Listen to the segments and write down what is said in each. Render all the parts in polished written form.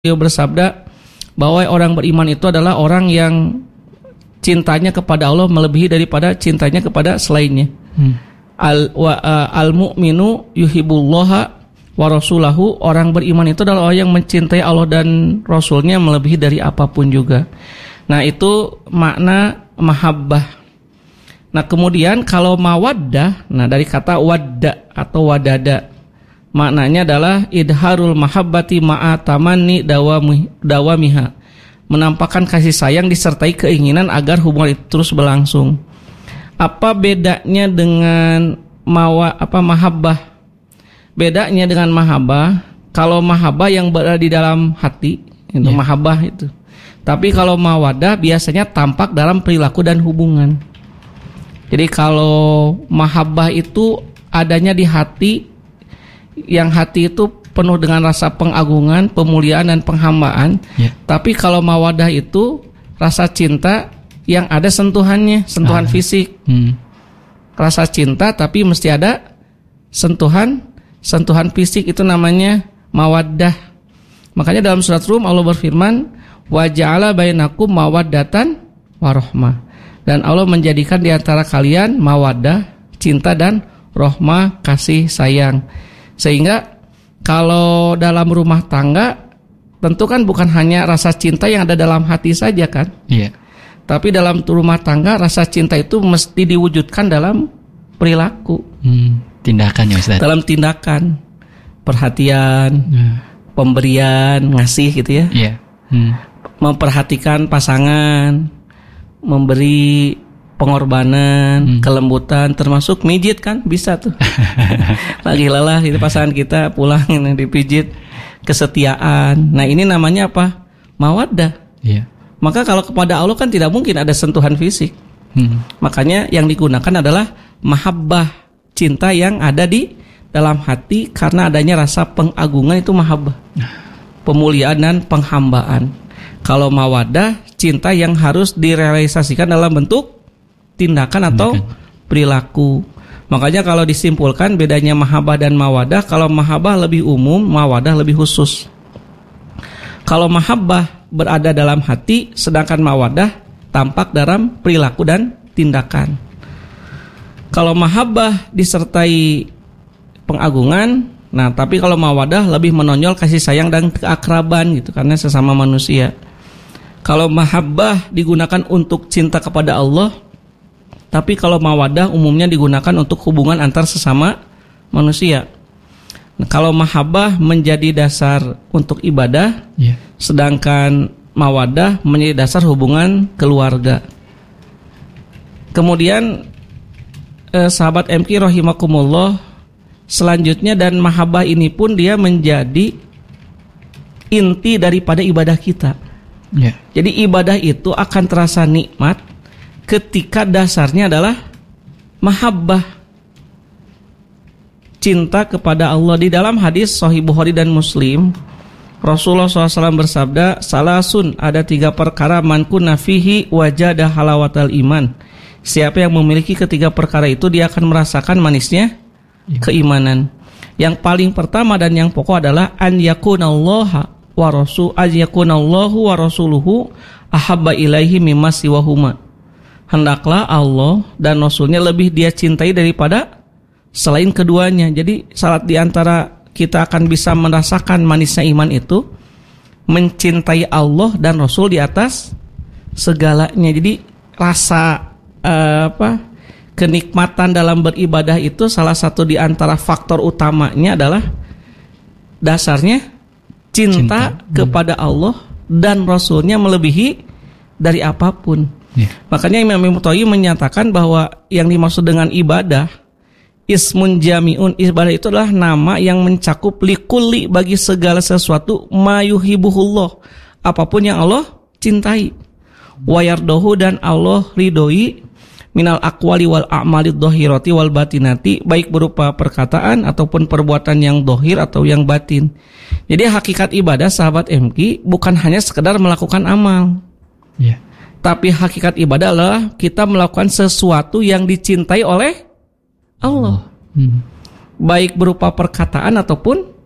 Beliau bersabda bahwa orang beriman itu adalah orang yang cintanya kepada Allah melebihi daripada cintanya kepada selainnya. Al-mu'minu yuhibbullaha wa rasulahu. Orang beriman itu adalah orang yang mencintai Allah dan Rasulnya melebihi dari apapun juga. Nah, itu makna mahabbah. Nah, kemudian kalau mawaddah, nah dari kata wadda atau wadada, maknanya adalah idharul mahabbati ma'a tamanni dawamiha, menampakkan kasih sayang disertai keinginan agar hubungan itu terus berlangsung. Apa bedanya dengan mahabbah? Bedanya dengan mahabbah, kalau mahabbah yang berada di dalam hati itu mahabbah itu. Tapi kalau mawaddah biasanya tampak dalam perilaku dan hubungan. Jadi kalau mahabbah itu adanya di hati, yang hati itu penuh dengan rasa pengagungan, pemuliaan dan penghambaan. Tapi kalau mawadah itu rasa cinta yang ada sentuhannya, sentuhan fisik. Rasa cinta tapi mesti ada sentuhan fisik, itu namanya mawaddah. Makanya dalam surat Rum Allah berfirman, wa ja'ala bainakum mawaddatan warahmah. Dan Allah menjadikan di antara kalian mawaddah, cinta, dan rahmah, kasih sayang. Sehingga kalau dalam rumah tangga tentu kan bukan hanya rasa cinta yang ada dalam hati saja kan. Tapi dalam rumah tangga rasa cinta itu mesti diwujudkan dalam perilaku, tindakan ya Ustaz. Dalam tindakan, perhatian, pemberian, ngasih gitu ya. Memperhatikan pasangan, memberi pengorbanan, kelembutan, termasuk mijit kan bisa tuh. Lagi lelah itu pasangan kita pulang ini dipijit, kesetiaan. Nah, ini namanya apa? Mawaddah. Maka kalau kepada Allah kan tidak mungkin ada sentuhan fisik. Makanya yang digunakan adalah mahabbah, cinta yang ada di dalam hati karena adanya rasa pengagungan, itu mahabbah. Pemuliaan dan penghambaan. Kalau mawaddah, cinta yang harus direalisasikan dalam bentuk tindakan atau perilaku. Makanya kalau disimpulkan bedanya mahabbah dan mawadah, kalau mahabbah lebih umum, mawadah lebih khusus. Kalau mahabbah berada dalam hati, sedangkan mawadah tampak dalam perilaku dan tindakan. Kalau mahabbah disertai pengagungan, nah tapi kalau mawadah lebih menonjol kasih sayang dan keakraban gitu, karena sesama manusia. Kalau mahabbah digunakan untuk cinta kepada Allah, tapi kalau mawadah umumnya digunakan untuk hubungan antar sesama manusia. Nah, kalau mahabbah menjadi dasar untuk ibadah, sedangkan mawadah menjadi dasar hubungan keluarga. Kemudian sahabat MQ rahimakumullah, selanjutnya dan mahabbah ini pun dia menjadi inti daripada ibadah kita. Jadi ibadah itu akan terasa nikmat ketika dasarnya adalah mahabbah, cinta kepada Allah. Di dalam hadis Sahih Bukhari dan Muslim, Rasulullah SAW bersabda, salasun, ada 3 perkara man kunna fihi wajada halawatal iman. Siapa yang memiliki ketiga perkara itu, dia akan merasakan manisnya keimanan. Yang paling pertama dan yang pokok adalah an yakunallaha wa rasul ayyakunallahu wa rasuluhu ahabba ilaihi mimma siwahuma. Hendaklah Allah dan Rasulnya lebih dia cintai daripada selain keduanya. Jadi saat diantara kita akan bisa merasakan manisnya iman itu mencintai Allah dan Rasul di atas segalanya. Jadi rasa kenikmatan dalam beribadah itu salah satu di antara faktor utamanya adalah dasarnya cinta kepada Allah dan Rasulnya melebihi dari apapun. Makanya Imam Ibnu Qayyim menyatakan bahwa yang dimaksud dengan ibadah, ismun jami'un, ibadah itu adalah nama yang mencakup likulli, bagi segala sesuatu, mayuhibuhullah, apapun yang Allah cintai, wayardohu, dan Allah ridhoi, minal aqwali wal a'malid dhahirati wal batinati, baik berupa perkataan ataupun perbuatan yang dhahir atau yang batin. Jadi hakikat ibadah sahabat MQ bukan hanya sekedar melakukan amal. Tapi hakikat ibadah adalah kita melakukan sesuatu yang dicintai oleh Allah. Baik berupa perkataan ataupun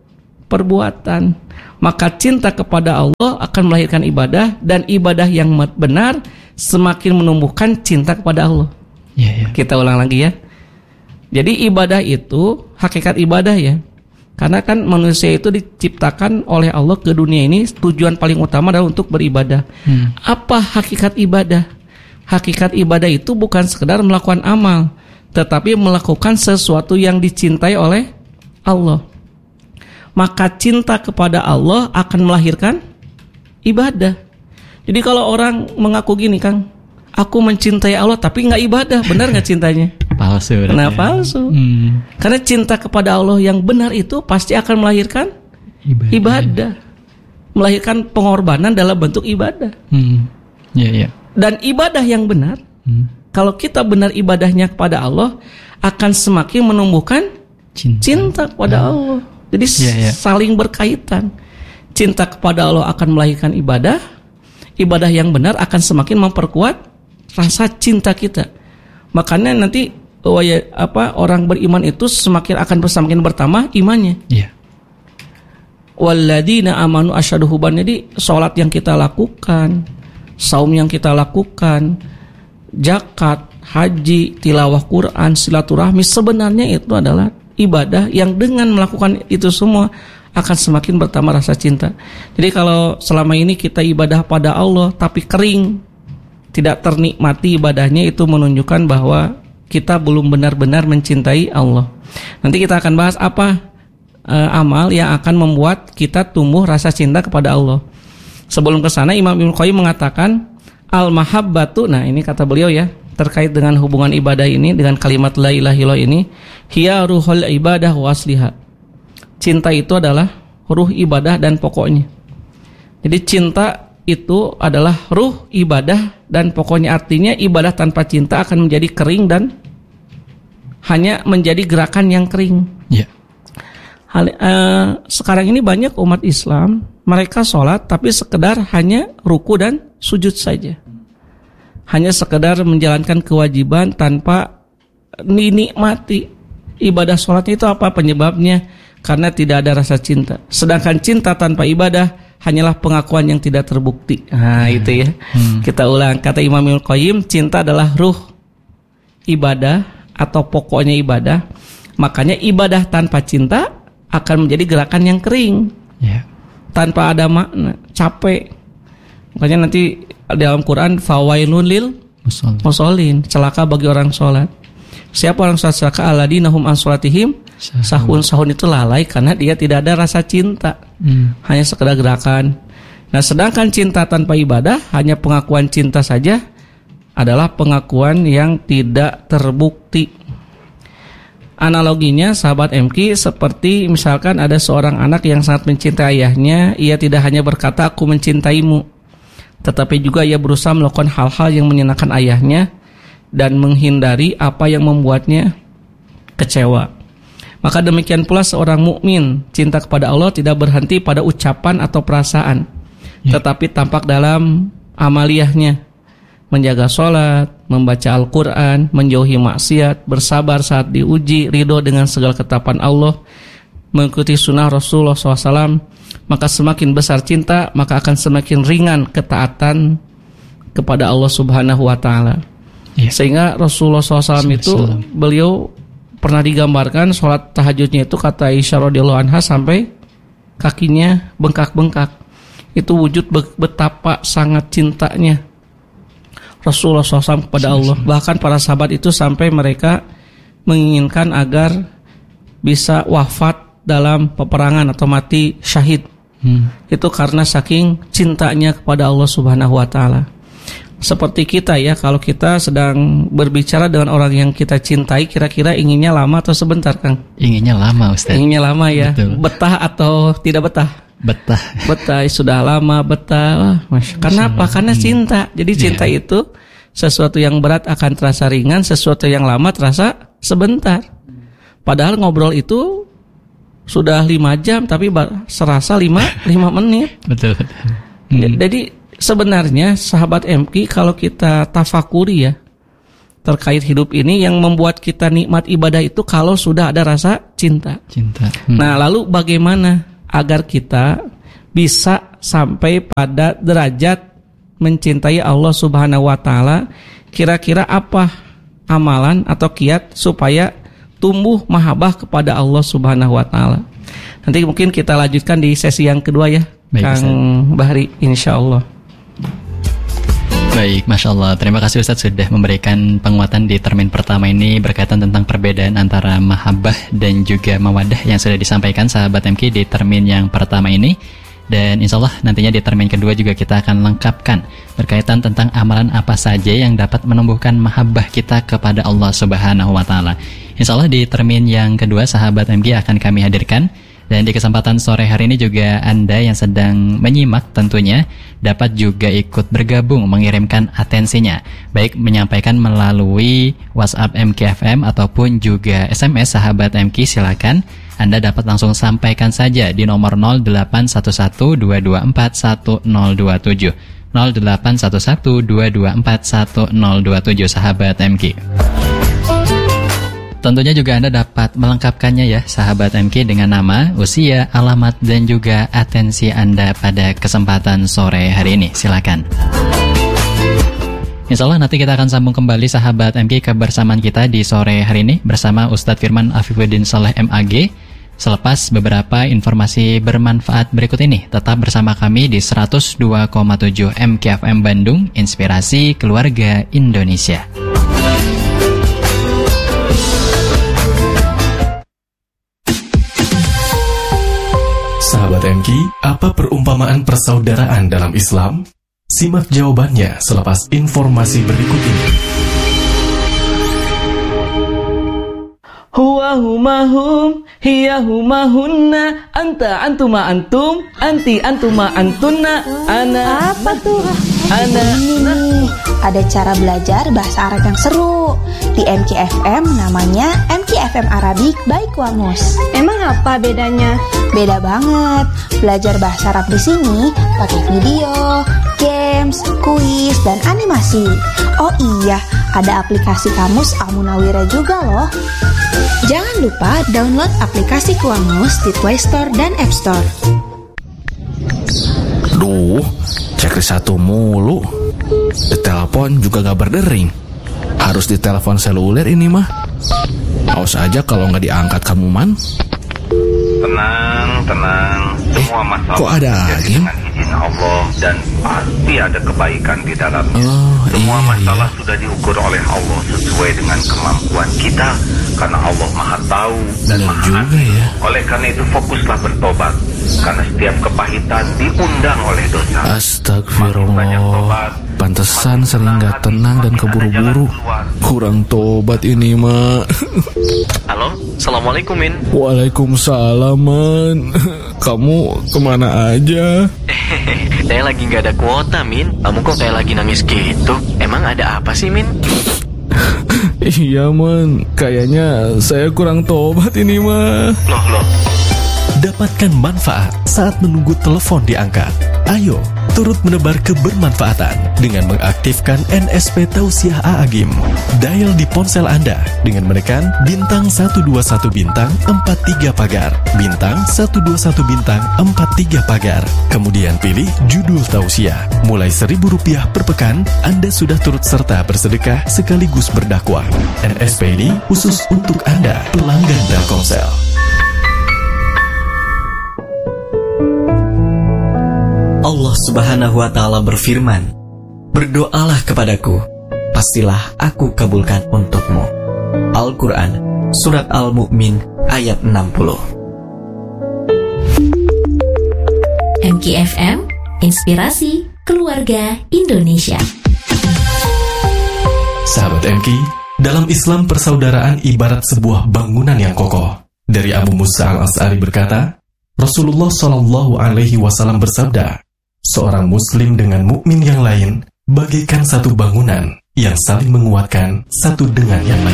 perbuatan. Maka cinta kepada Allah akan melahirkan ibadah, dan ibadah yang benar semakin menumbuhkan cinta kepada Allah. Kita ulang lagi ya. Jadi ibadah itu hakikat ibadah ya. Karena kan manusia itu diciptakan oleh Allah ke dunia ini, tujuan paling utama adalah untuk beribadah. Apa hakikat ibadah? Hakikat ibadah itu bukan sekedar melakukan amal, tetapi melakukan sesuatu yang dicintai oleh Allah. Maka cinta kepada Allah akan melahirkan ibadah. Jadi kalau orang mengaku gini, Kang, aku mencintai Allah tapi nggak ibadah, benar nggak cintanya? Palsu. Nah, palsu. Karena cinta kepada Allah yang benar itu pasti akan melahirkan ibadah. Melahirkan pengorbanan dalam bentuk ibadah. Dan ibadah yang benar, kalau kita benar ibadahnya kepada Allah, akan semakin menumbuhkan cinta kepada Allah. Jadi saling berkaitan. Cinta kepada Allah akan melahirkan ibadah. Ibadah yang benar akan semakin memperkuat rasa cinta kita. Makanya nanti orang beriman itu semakin bertambah imannya. Walladzina amanu asyaddu hubban. Jadi salat yang kita lakukan, saum yang kita lakukan, zakat, haji, tilawah Quran, silaturahmi, sebenarnya itu adalah ibadah yang dengan melakukan itu semua akan semakin bertambah rasa cinta. Jadi kalau selama ini kita ibadah pada Allah tapi kering, tidak ternikmati ibadahnya, itu menunjukkan bahwa kita belum benar-benar mencintai Allah. Nanti kita akan bahas apa amal yang akan membuat kita tumbuh rasa cinta kepada Allah. Sebelum ke sana, Imam Ibnu Qayyim mengatakan al-mahabbatu, nah ini kata beliau ya, terkait dengan hubungan ibadah ini dengan kalimat la ilaha illallah ini, hiya ruhul ibadah wa asliha. Cinta itu adalah ruh ibadah dan pokoknya. Jadi cinta itu adalah ruh ibadah dan pokoknya, artinya ibadah tanpa cinta akan menjadi kering dan hanya menjadi gerakan yang kering. Sekarang ini banyak umat Islam, mereka sholat tapi sekedar hanya ruku dan sujud saja, hanya sekedar menjalankan kewajiban tanpa dinikmati. Ibadah sholatnya itu apa penyebabnya? Karena tidak ada rasa cinta. Sedangkan cinta tanpa ibadah hanyalah pengakuan yang tidak terbukti. Nah itu ya. Kita ulang, kata Imam Ibnu Qayyim, cinta adalah ruh ibadah atau pokoknya ibadah. Makanya ibadah tanpa cinta akan menjadi gerakan yang kering, tanpa ada makna, capek. Makanya nanti dalam Quran, fawailun lil musallin, celaka bagi orang sholat. Siapa orang sholat celaka? Alladzina hum an sholatihim sahun. Sahun itu lalai karena dia tidak ada rasa cinta, hanya sekedar gerakan. Nah, sedangkan cinta tanpa ibadah, hanya pengakuan cinta saja, adalah pengakuan yang tidak terbukti. Analoginya sahabat MQ seperti misalkan ada seorang anak yang sangat mencintai ayahnya. Ia tidak hanya berkata aku mencintaimu, tetapi juga ia berusaha melakukan hal-hal yang menyenangkan ayahnya dan menghindari apa yang membuatnya kecewa. Maka demikian pula seorang mukmin, cinta kepada Allah tidak berhenti pada ucapan atau perasaan, tetapi tampak dalam amaliyahnya. Menjaga sholat, membaca Al-Quran, menjauhi maksiat, bersabar saat diuji, ridho dengan segala ketetapan Allah, mengikuti sunnah Rasulullah SAW. Maka semakin besar cinta, maka akan semakin ringan ketaatan kepada Allah Subhanahu wa Ta'ala. Sehingga Rasulullah SAW itu beliau pernah digambarkan sholat tahajudnya itu, kata Aisyah radhiyallahu anha, sampai kakinya bengkak-bengkak. Itu wujud betapa sangat cintanya Rasulullah SAW kepada Allah. Bahkan para sahabat itu sampai mereka menginginkan agar bisa wafat dalam peperangan atau mati syahid. Itu karena saking cintanya kepada Allah Subhanahu wa Ta'ala. Seperti kita ya, kalau kita sedang berbicara dengan orang yang kita cintai, kira-kira inginnya lama atau sebentar, Kang? Inginnya lama, Ustaz. Inginnya lama ya. Betul. Betah atau tidak betah? Betah, sudah lama betah. Karena apa? Karena cinta. Jadi cinta itu sesuatu yang berat akan terasa ringan, sesuatu yang lama terasa sebentar. Padahal ngobrol itu sudah 5 jam tapi serasa 5 menit. Betul. Jadi sebenarnya sahabat MQ, kalau kita tafakuri ya terkait hidup ini, yang membuat kita nikmat ibadah itu kalau sudah ada rasa cinta. Nah, lalu bagaimana agar kita bisa sampai pada derajat mencintai Allah Subhanahu wa taala. Kira-kira apa amalan atau kiat supaya tumbuh mahabbah kepada Allah Subhanahu wa taala? Nanti mungkin kita lanjutkan di sesi yang kedua ya. Baik, Kang Bahri, insyaallah. Baik, Masya Allah. Terima kasih Ustadz sudah memberikan penguatan di termin pertama ini berkaitan tentang perbedaan antara mahabbah dan juga mawaddah yang sudah disampaikan sahabat MK di termin yang pertama ini. Dan insya Allah nantinya di termin kedua juga kita akan lengkapkan berkaitan tentang amalan apa saja yang dapat menumbuhkan mahabbah kita kepada Allah Subhanahu wa taala. Insya Allah di termin yang kedua sahabat MG akan kami hadirkan. Dan di kesempatan sore hari ini juga Anda yang sedang menyimak tentunya dapat juga ikut bergabung mengirimkan atensinya, baik menyampaikan melalui WhatsApp MKFM ataupun juga SMS sahabat MK. Silakan Anda dapat langsung sampaikan saja di nomor 0811-224-1027 0811-224-1027 sahabat MK. Tentunya juga Anda dapat melengkapkannya ya sahabat MK dengan nama, usia, alamat, dan juga atensi Anda pada kesempatan sore hari ini. Silakan. Insya Allah nanti kita akan sambung kembali sahabat MK kebersamaan kita di sore hari ini bersama Ustadz Firman Afifuddin Saleh MAG. Selepas beberapa informasi bermanfaat berikut ini, tetap bersama kami di 102,7 MKFM Bandung, Inspirasi Keluarga Indonesia. Sahabat MK, apa perumpamaan persaudaraan dalam Islam? Simak jawabannya selepas informasi berikut ini. Huwa humahum, hiya humahunna, anta antuma antum, anti antuma antunna, ana. Apa tuh? Ana. Ini ada cara belajar bahasa Arab yang seru di MKFM, namanya MKFM Arabic by Qamus. Emang apa bedanya? Beda banget. Belajar bahasa Arab di sini pakai video, games, kuis, dan animasi. Oh iya, ada aplikasi Kamus Al-Munawwirah juga loh. Jangan lupa download aplikasi Qamus di Play Store dan App Store. Duh, checklist satu mulu. Di telepon juga gak berdering. Harus di telepon seluler ini mah. Awas aja kalau gak diangkat kamu man. Tenang. Semua masalah kok ada lagi? Dengan izin Allah dan pasti ada kebaikan di dalamnya. Semua masalah sudah diukur oleh Allah sesuai dengan kemampuan kita, karena Allah Maha Tahu dan benar Maha juga ya. Oleh karena itu fokuslah bertobat, karena setiap kepahitan diundang oleh dosa. Astagfirullah. Pantesan sering gak tenang dan keburu-buru. Kurang tobat ini mah. Halo, Assalamualaikum Min. Waalaikumsalam man. Kamu kemana aja? Saya lagi gak ada kuota Min. Kamu kok kayak lagi nangis gitu? Emang ada apa sih Min? Iya man, kayaknya saya kurang tobat ini mah. Loh. Dapatkan manfaat saat menunggu telepon diangkat. Ayo, turut menebar kebermanfaatan dengan mengaktifkan NSP Tausiah A'agim. Dial di ponsel Anda dengan menekan bintang 121 bintang 43 pagar, bintang 121 bintang 43 pagar. Kemudian pilih judul Tausiah. Mulai Rp1.000 per pekan, Anda sudah turut serta bersedekah sekaligus berdakwah. NSP ini khusus untuk Anda, pelanggan Telkomsel. Allah Subhanahu wa Ta'ala berfirman, "Berdoalah kepadaku, pastilah aku kabulkan untukmu." Al-Quran, Surat Al-Mu'min, ayat 60. MKFM, Inspirasi Keluarga Indonesia. Sahabat MK, dalam Islam persaudaraan ibarat sebuah bangunan yang kokoh. Dari Abu Musa al-Asy'ari berkata, Rasulullah SAW bersabda, seorang muslim dengan mukmin yang lain bagaikan satu bangunan yang saling menguatkan satu dengan yang lain.